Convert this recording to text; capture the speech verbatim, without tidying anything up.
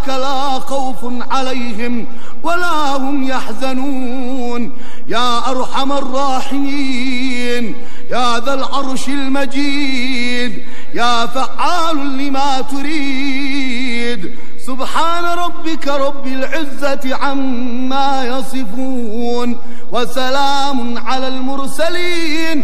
لا خوف عليهم ولا هم يحزنون. يا أرحم الراحمين، يا ذا العرش المجيد، يا فعال لما تريد. سبحان ربك رب العزة عما يصفون، وسلام على المرسلين